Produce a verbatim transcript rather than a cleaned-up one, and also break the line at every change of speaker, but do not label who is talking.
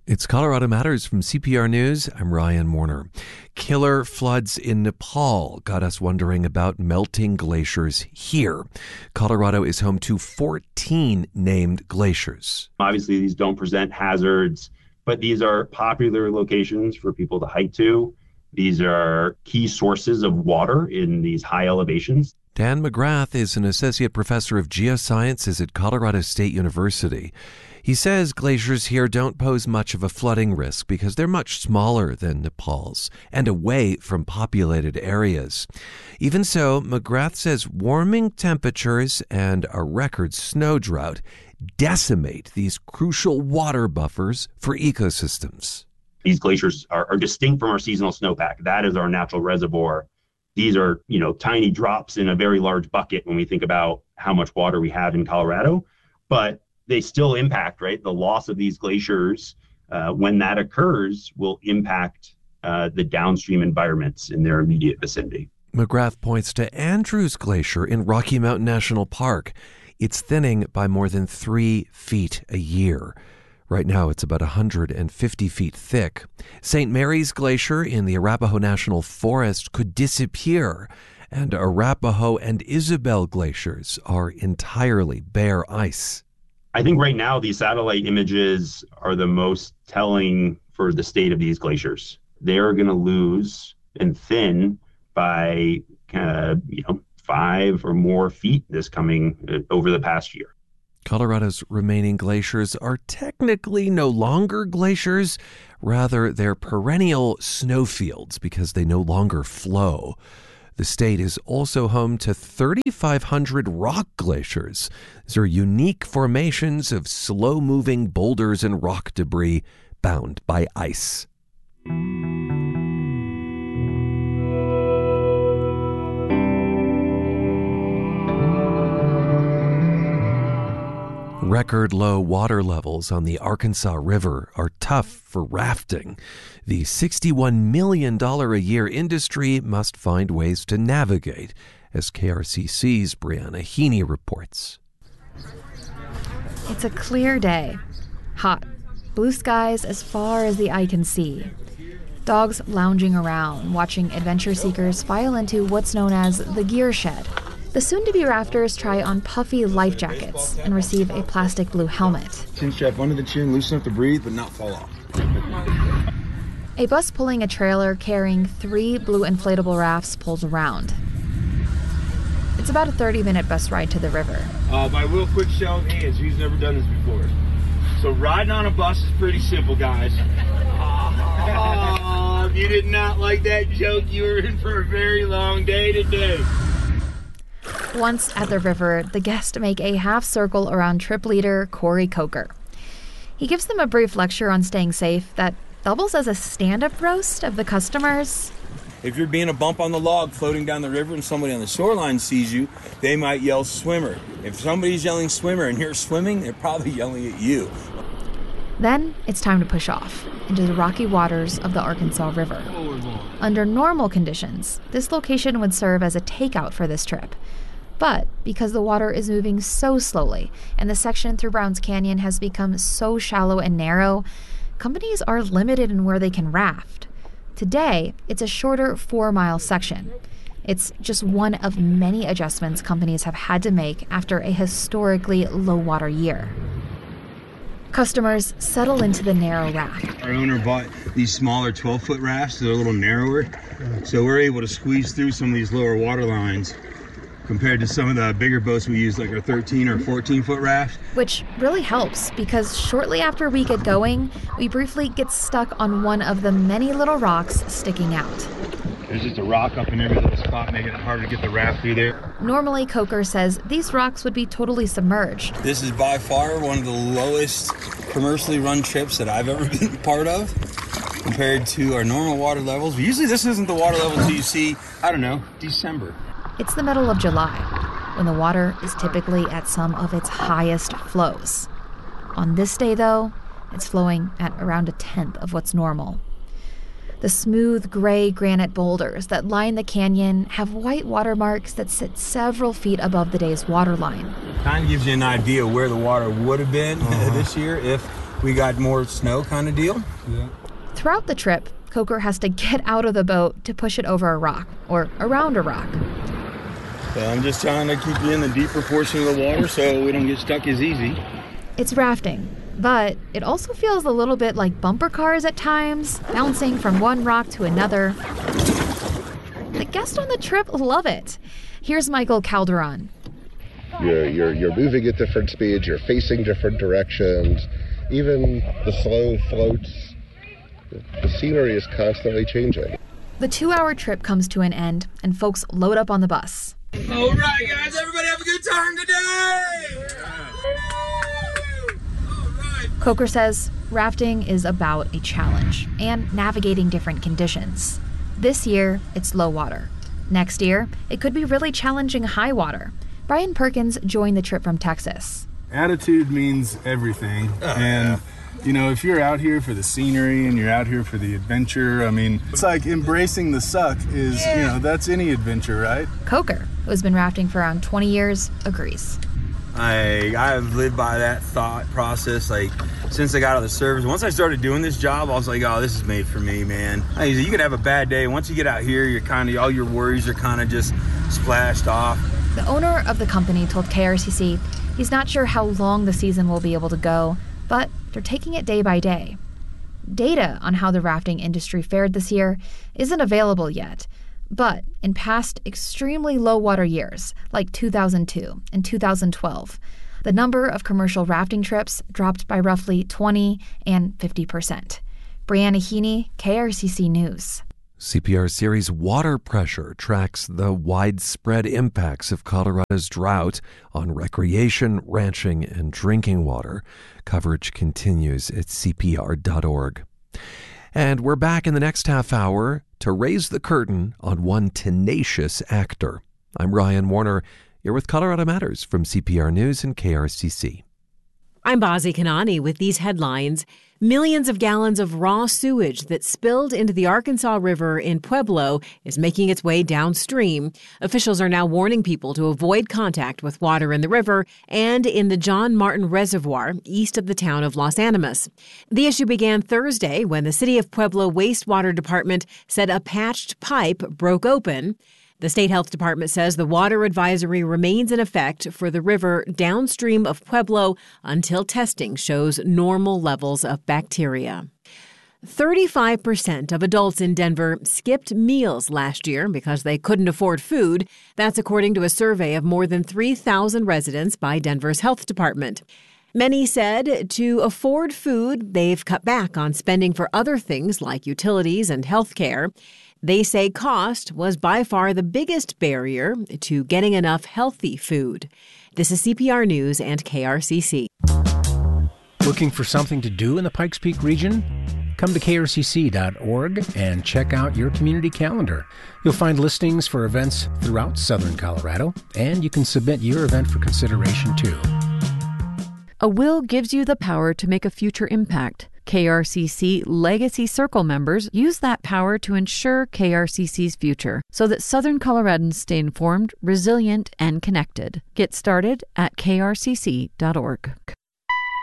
It's Colorado Matters from C P R News. I'm Ryan Warner. Killer floods in Nepal got us wondering about melting glaciers here. Colorado is home to fourteen named glaciers.
Obviously, these don't present hazards, but these are popular locations for people to hike to. These are key sources of water in these high elevations.
Dan McGrath is an associate professor of geosciences at Colorado State University. He says glaciers here don't pose much of a flooding risk because they're much smaller than Nepal's and away from populated areas. Even so, McGrath says warming temperatures and a record snow drought decimate these crucial water buffers for ecosystems.
These glaciers are, are distinct from our seasonal snowpack. That is our natural reservoir. These are, you know, tiny drops in a very large bucket when we think about how much water we have in Colorado, but they still impact, right? The loss of these glaciers, uh, when that occurs, will impact uh, the downstream environments in their immediate vicinity.
McGrath points to Andrews Glacier in Rocky Mountain National Park. It's thinning by more than three feet a year. Right now, it's about one hundred fifty feet thick. Saint Mary's Glacier in the Arapahoe National Forest could disappear, and Arapahoe and Isabel glaciers are entirely bare ice.
I think right now these satellite images are the most telling for the state of these glaciers. They're going to lose and thin by uh, you know five or more feet this coming uh, over the past year.
Colorado's remaining glaciers are technically no longer glaciers. Rather, they're perennial snowfields because they no longer flow. The state is also home to thirty-five hundred rock glaciers. These are unique formations of slow-moving boulders and rock debris bound by ice. Record low water levels on the Arkansas River are tough for rafting. The sixty-one million dollars a year industry must find ways to navigate, as K R C C's Brianna Heaney reports.
It's a clear day. Hot. Blue skies as far as the eye can see. Dogs lounging around, watching adventure seekers file into what's known as the gear shed. The soon-to-be rafters try on puffy life jackets and receive a plastic blue helmet.
Chin strap under the chin, loosen enough to breathe, but not fall off.
A bus pulling a trailer carrying three blue inflatable rafts pulls around. It's about a thirty-minute bus ride to the river.
Uh, by real quick show of hands, who's never done this before? So riding on a bus is pretty simple, guys. Oh, if you did not like that joke, you were in for a very long day today.
Once at the river, the guests make a half circle around trip leader Corey Coker. He gives them a brief lecture on staying safe that doubles as a stand-up roast of the customers.
If you're being a bump on the log floating down the river and somebody on the shoreline sees you, they might yell swimmer. If somebody's yelling swimmer and you're swimming, they're probably yelling at you.
Then it's time to push off into the rocky waters of the Arkansas River. Under normal conditions, this location would serve as a takeout for this trip. But because the water is moving so slowly and the section through Browns Canyon has become so shallow and narrow, companies are limited in where they can raft. Today, it's a shorter four-mile section. It's just one of many adjustments companies have had to make after a historically low-water year. Customers settle into the narrow raft.
Our owner bought these smaller twelve-foot rafts that are a little narrower, so we're able to squeeze through some of these lower water lines compared to some of the bigger boats we use, like our thirteen or fourteen foot raft.
Which really helps because shortly after we get going, we briefly get stuck on one of the many little rocks sticking out.
There's just a rock up in every little spot, making it harder to get the raft through there.
Normally, Coker says these rocks would be totally submerged.
This is by far one of the lowest commercially run trips that I've ever been part of compared to our normal water levels. Usually this isn't the water level until you see, I don't know, December.
It's the middle of July, when the water is typically at some of its highest flows. On this day, though, it's flowing at around a tenth of what's normal. The smooth gray granite boulders that line the canyon have white watermarks that sit several feet above the day's water line.
Kind of gives you an idea where the water would have been uh-huh. this year if
we got more snow kind of deal.
Yeah. Throughout the trip, Coker has to get out of the boat to push it over a rock or around a rock.
So I'm just trying to keep you in the deeper portion of the water so we don't get stuck as easy.
It's rafting, but it also feels a little bit like bumper cars at times, bouncing from one rock to another. The guests on the trip love it. Here's Michael Calderon.
You're, you're, you're moving at different speeds, you're facing different directions, even the slow floats. The scenery is constantly changing.
The two-hour trip comes to an end, and folks load up on the bus.
All right, guys, everybody have a good time today!
Coker says rafting is about a challenge and navigating different conditions. This year, it's low water. Next year, it could be really challenging high water. Brian Perkins joined the trip from Texas.
Attitude means everything. Oh, and, yeah. you know, if you're out here for the scenery and you're out here for the adventure, I mean, it's like embracing the suck is, yeah. you know, that's any adventure, right?
Coker, who's been rafting for around twenty years, agrees.
I I've lived by that thought process like since I got out of the service. Once I started doing this job, I was like, oh, this is made for me, man. I mean, you could have a bad day. Once you get out here, you're kind of all your worries are kind of just splashed off.
The owner of the company told K R C C he's not sure how long the season will be able to go, but they're taking it day by day. Data on how the rafting industry fared this year isn't available yet. But in past extremely low water years, like two thousand two and two thousand twelve, the number of commercial rafting trips dropped by roughly twenty and fifty percent. Brianna Heaney, K R C C News.
C P R series Water Pressure tracks the widespread impacts of Colorado's drought on recreation, ranching, and drinking water. Coverage continues at C P R dot org. And we're back in the next half hour to raise the curtain on one tenacious actor. I'm Ryan Warner. You're with Colorado Matters from C P R News and K R C C.
I'm Bazi Kanani with these headlines. Millions of gallons of raw sewage that spilled into the Arkansas River in Pueblo is making its way downstream. Officials are now warning people to avoid contact with water in the river and in the John Martin Reservoir east of the town of Los Animas. The issue began Thursday when the City of Pueblo Wastewater Department said a patched pipe broke open. The state health department says the water advisory remains in effect for the river downstream of Pueblo until testing shows normal levels of bacteria. thirty-five percent of adults in Denver skipped meals last year because they couldn't afford food. That's according to a survey of more than three thousand residents by Denver's health department. Many said to afford food, they've cut back on spending for other things like utilities and health care. They say cost was by far the biggest barrier to getting enough healthy food. This is C P R News and K R C C.
Looking for something to do in the Pikes Peak region? Come to K R C C dot org and check out your community calendar. You'll find listings for events throughout southern Colorado, and you can submit your event for consideration too.
A will gives you the power to make a future impact. K R C C Legacy Circle members use that power to ensure K R C C's future so that Southern Coloradans stay informed, resilient, and connected. Get started at K R C C dot org.